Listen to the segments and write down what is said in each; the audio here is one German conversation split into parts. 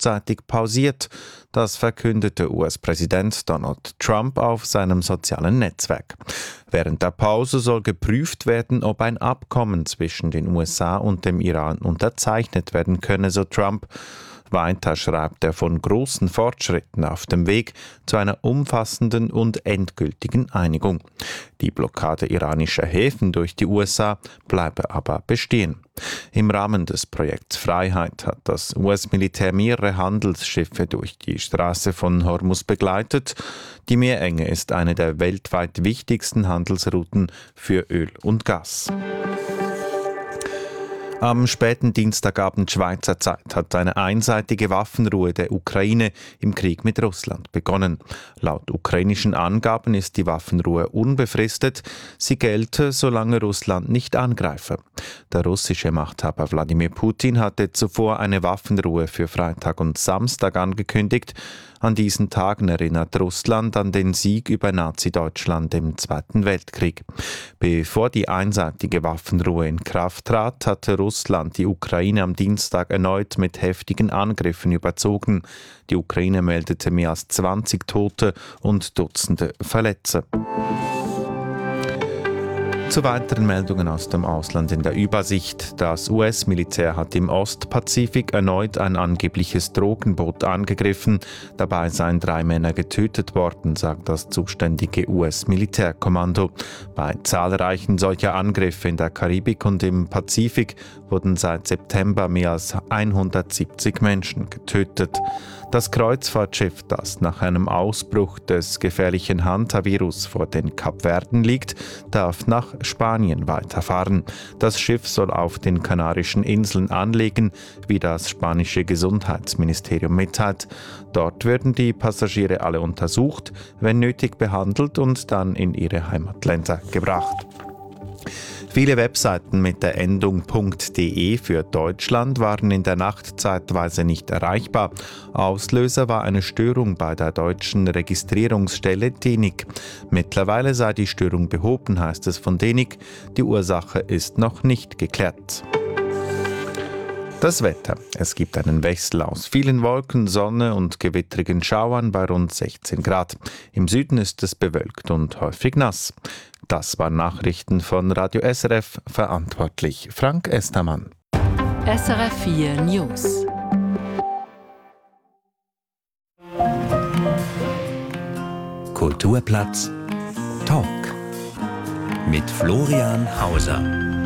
kurzzeitig pausiert. Das verkündete US-Präsident Donald Trump auf seinem sozialen Netzwerk. Während der Pause soll geprüft werden, ob ein Abkommen zwischen den USA und dem Iran unterzeichnet werden könne, so Trump. Weiter schreibt er von großen Fortschritten auf dem Weg zu einer umfassenden und endgültigen Einigung. Die Blockade iranischer Häfen durch die USA bleibe aber bestehen. Im Rahmen des Projekts Freiheit hat das US-Militär mehrere Handelsschiffe durch die Straße von Hormuz begleitet. Die Meerenge ist eine der weltweit wichtigsten Handelsrouten für Öl und Gas. Am späten Dienstagabend Schweizer Zeit hat eine einseitige Waffenruhe der Ukraine im Krieg mit Russland begonnen. Laut ukrainischen Angaben ist die Waffenruhe unbefristet. Sie gelte, solange Russland nicht angreife. Der russische Machthaber Wladimir Putin hatte zuvor eine Waffenruhe für Freitag und Samstag angekündigt. An diesen Tagen erinnert Russland an den Sieg über Nazi-Deutschland im Zweiten Weltkrieg. Bevor die einseitige Waffenruhe in Kraft trat, hatte Russland die Ukraine am Dienstag erneut mit heftigen Angriffen überzogen. Die Ukraine meldete mehr als 20 Tote und Dutzende Verletzte. Zu weiteren Meldungen aus dem Ausland in der Übersicht. Das US-Militär hat im Ostpazifik erneut ein angebliches Drogenboot angegriffen. Dabei seien 3 Männer getötet worden, sagt das zuständige US-Militärkommando. Bei zahlreichen solcher Angriffe in der Karibik und im Pazifik wurden seit September mehr als 170 Menschen getötet. Das Kreuzfahrtschiff, das nach einem Ausbruch des gefährlichen Hantavirus vor den Kapverden liegt, darf nach Spanien weiterfahren. Das Schiff soll auf den Kanarischen Inseln anlegen, wie das spanische Gesundheitsministerium mitteilt. Dort werden die Passagiere alle untersucht, wenn nötig behandelt und dann in ihre Heimatländer gebracht. Viele Webseiten mit der Endung .de für Deutschland waren in der Nacht zeitweise nicht erreichbar. Auslöser war eine Störung bei der deutschen Registrierungsstelle DENIC. Mittlerweile sei die Störung behoben, heißt es von DENIC. Die Ursache ist noch nicht geklärt. Das Wetter. Es gibt einen Wechsel aus vielen Wolken, Sonne und gewittrigen Schauern bei rund 16 Grad. Im Süden ist es bewölkt und häufig nass. Das waren Nachrichten von Radio SRF, verantwortlich Frank Estermann. SRF 4 News. Kulturplatz Talk mit Florian Hauser.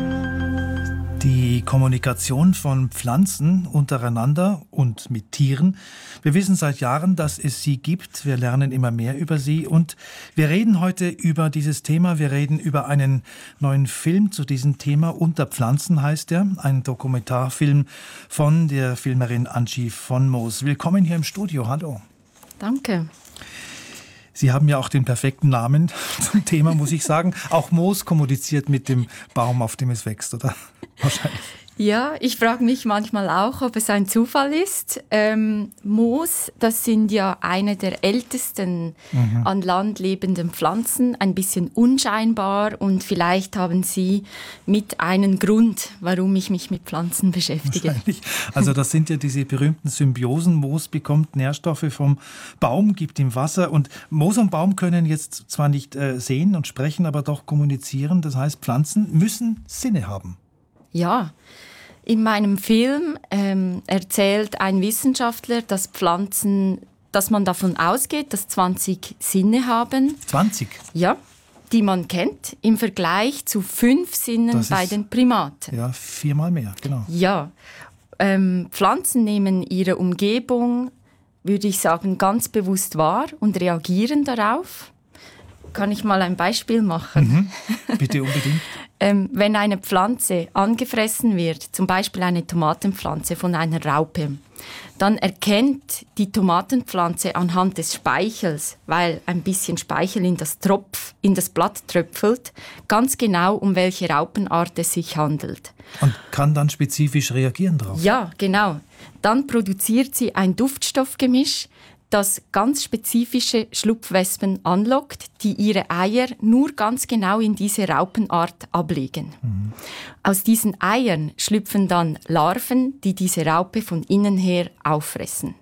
Die Kommunikation von Pflanzen untereinander und mit Tieren. Wir wissen seit Jahren, dass es sie gibt. Wir lernen immer mehr über sie und wir reden heute über dieses Thema. Wir reden über einen neuen Film zu diesem Thema. Unter Pflanzen heißt er. Ein Dokumentarfilm von der Filmerin Angie von Moos. Willkommen hier im Studio. Hallo. Danke. Sie haben ja auch den perfekten Namen zum Thema, muss ich sagen. Auch Moos kommuniziert mit dem Baum, auf dem es wächst, oder? Wahrscheinlich. Ja, ich frage mich manchmal auch, ob es ein Zufall ist. Moos, das sind ja eine der ältesten an Land lebenden Pflanzen, ein bisschen unscheinbar und vielleicht haben Sie mit einen Grund, warum ich mich mit Pflanzen beschäftige. Wahrscheinlich. Also das sind ja diese berühmten Symbiosen. Moos bekommt Nährstoffe vom Baum, gibt ihm Wasser und Moos und Baum können jetzt zwar nicht sehen und sprechen, aber doch kommunizieren. Das heißt, Pflanzen müssen Sinne haben. Ja, in meinem Film erzählt ein Wissenschaftler, dass man davon ausgeht, dass 20 Sinne haben. 20? Ja, die man kennt, im Vergleich zu 5 Sinnen bei den Primaten. Ja, 4-mal mehr, genau. Ja, Pflanzen nehmen ihre Umgebung, würde ich sagen, ganz bewusst wahr und reagieren darauf. Kann ich mal ein Beispiel machen? Bitte unbedingt. Wenn eine Pflanze angefressen wird, zum Beispiel eine Tomatenpflanze von einer Raupe, dann erkennt die Tomatenpflanze anhand des Speichels, weil ein bisschen Speichel in das Blatt tröpfelt, ganz genau, um welche Raupenart es sich handelt. Und kann dann spezifisch reagieren darauf? Ja, genau. Dann produziert sie ein Duftstoffgemisch, das ganz spezifische Schlupfwespen anlockt, die ihre Eier nur ganz genau in diese Raupenart ablegen. Aus diesen Eiern schlüpfen dann Larven, die diese Raupe von innen her auffressen.